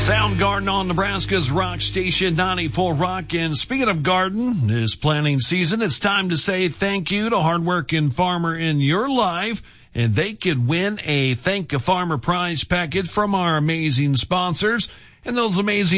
Soundgarden on Nebraska's Rock Station 94 Rock. And speaking of garden, this planting season, it's time to say thank you to a hardworking farmer in your life. And they could win a Thank a Farmer prize package from our amazing sponsors. And those amazing